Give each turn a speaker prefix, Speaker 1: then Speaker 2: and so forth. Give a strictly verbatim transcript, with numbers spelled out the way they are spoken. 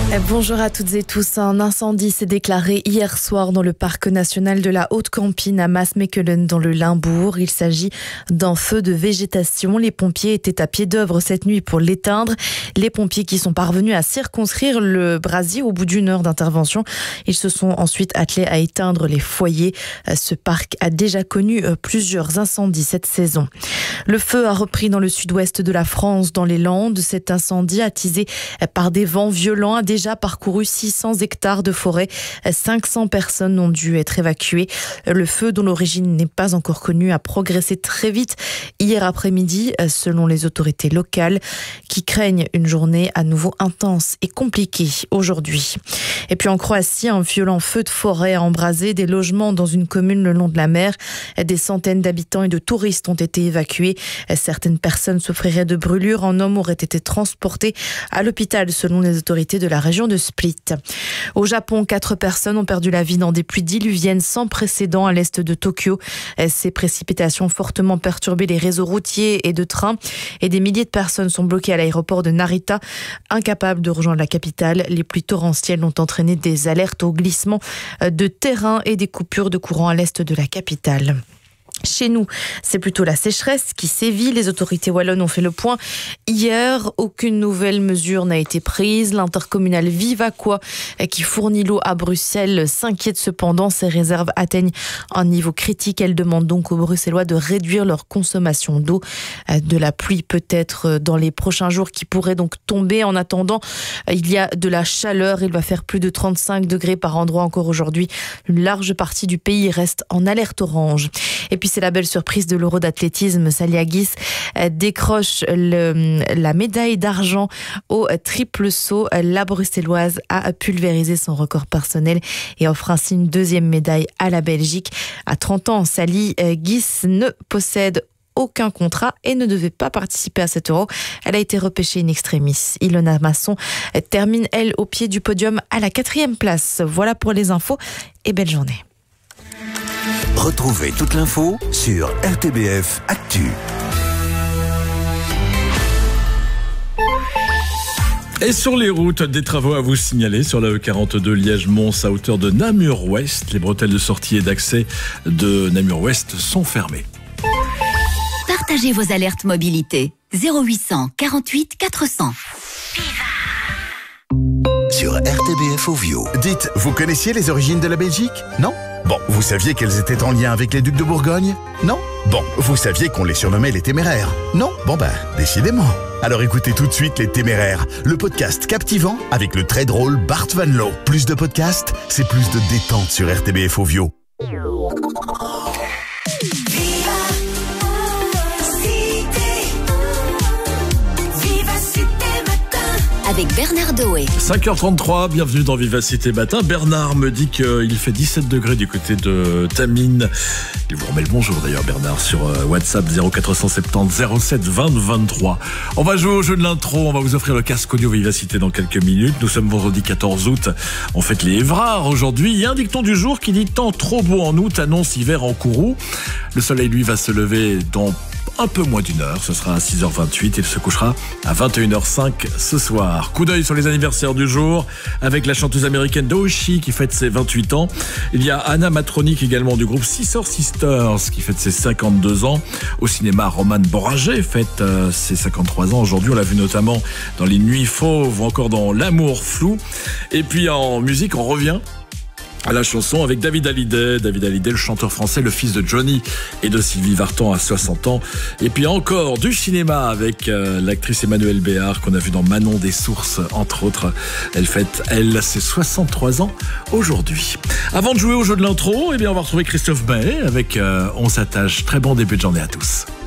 Speaker 1: Bonjour à toutes et tous. Un incendie s'est déclaré hier soir dans le parc national de la Haute-Campine à Maasmechelen dans le Limbourg. Il s'agit d'un feu de végétation. Les pompiers étaient à pied d'œuvre cette nuit pour l'éteindre. Les pompiers qui sont parvenus à circonscrire le brasier au bout d'une heure d'intervention. Ils se sont ensuite attelés à éteindre les foyers. Ce parc a déjà connu plusieurs incendies cette saison. Le feu a repris dans le sud-ouest de la France, dans les Landes. Cet incendie attisé par des vents violents a déjà parcouru six cents hectares de forêt. cinq cents personnes ont dû être évacuées. Le feu, dont l'origine n'est pas encore connue, a progressé très vite hier après-midi, selon les autorités locales, qui craignent une journée à nouveau intense et compliquée aujourd'hui. Et puis en Croatie, un violent feu de forêt a embrasé des logements dans une commune le long de la mer. Des centaines d'habitants et de touristes ont été évacués. Certaines personnes souffriraient de brûlures. Un homme aurait été transporté à l'hôpital selon les autorités de la région de Split. Au Japon, quatre personnes ont perdu la vie dans des pluies diluviennes sans précédent à l'est de Tokyo. Ces précipitations ont fortement perturbé les réseaux routiers et de trains et des milliers de personnes sont bloquées à l'aéroport de Narita, incapables de rejoindre la capitale. Les pluies torrentielles ont entraîné des alertes au glissement de terrain et des coupures de courant à l'est de la capitale. Chez nous, c'est plutôt la sécheresse qui sévit. Les autorités wallonnes ont fait le point hier. Aucune nouvelle mesure n'a été prise. L'intercommunale Vivaquois, qui fournit l'eau à Bruxelles, s'inquiète cependant. Ses réserves atteignent un niveau critique. Elle demande donc aux Bruxellois de réduire leur consommation d'eau. De la pluie peut-être dans les prochains jours qui pourrait donc tomber. En attendant, il y a de la chaleur. Il va faire plus de trente-cinq degrés par endroit encore aujourd'hui. Une large partie du pays reste en alerte orange. Et puis c'est la belle surprise de l'Euro d'athlétisme. Saliagis décroche le, la médaille d'argent au triple saut. La bruxelloise a pulvérisé son record personnel et offre ainsi une deuxième médaille à la Belgique. À trente ans, Saliagis ne possède aucun contrat et ne devait pas participer à cet Euro. Elle a été repêchée in extremis. Ilona Masson termine, elle, au pied du podium à la quatrième place. Voilà pour les infos et belle journée.
Speaker 2: Retrouvez toute l'info sur R T B F Actu.
Speaker 3: Et sur les routes, des travaux à vous signaler sur la E quarante-deux Liège-Mons à hauteur de Namur-Ouest. Les bretelles de sortie et d'accès de Namur-Ouest sont fermées.
Speaker 4: Partagez vos alertes mobilité. zéro huit cent quarante-huit quatre cents.
Speaker 2: Sur R T B F Ovio.
Speaker 5: Dites, vous connaissiez les origines de la Belgique? Non? Bon, vous saviez qu'elles étaient en lien avec les ducs de Bourgogne? Non? Bon, vous saviez qu'on les surnommait les Téméraires? Non? Bon ben, décidément. Alors écoutez tout de suite Les Téméraires, le podcast captivant avec le très drôle Bart Van Loo. Plus de podcasts, c'est plus de détente sur R T B F Ovio.
Speaker 4: Avec Bernard Doé.
Speaker 3: cinq heures trente-trois, bienvenue dans Vivacité Matin. Bernard me dit qu'il fait dix-sept degrés du côté de Tamine. Il vous remet le bonjour d'ailleurs, Bernard, sur WhatsApp zéro quatre cent soixante-dix zéro sept vingt vingt-trois. On va jouer au jeu de l'intro, on va vous offrir le casque audio Vivacité dans quelques minutes. Nous sommes vendredi quatorze août, on fête les Évrards aujourd'hui. Il y a un dicton du jour qui dit « Temps trop beau en août annonce hiver en courroux ». Le soleil, lui, va se lever dans un peu moins d'une heure, ce sera à six heures vingt-huit et il se couchera à vingt et une heures cinq ce soir. Coup d'œil sur les anniversaires du jour avec la chanteuse américaine Doechii qui fête ses vingt-huit ans. Il y a Anna Matronic également du groupe Sister Sisters qui fête ses cinquante-deux ans. Au cinéma, Roman Boranger fête euh, ses cinquante-trois ans. Aujourd'hui, on l'a vu notamment dans Les Nuits Fauves ou encore dans L'amour flou. Et puis en musique, on revient à la chanson avec David Hallyday. David Hallyday, le chanteur français, le fils de Johnny et de Sylvie Vartan à soixante ans. Et puis encore du cinéma avec euh, l'actrice Emmanuelle Béard qu'on a vu dans Manon des Sources, entre autres. Elle fête, elle, ses soixante-trois ans aujourd'hui. Avant de jouer au jeu de l'intro, eh bien, on va retrouver Christophe Maé avec euh, On s'attache. Très bon début de journée à tous.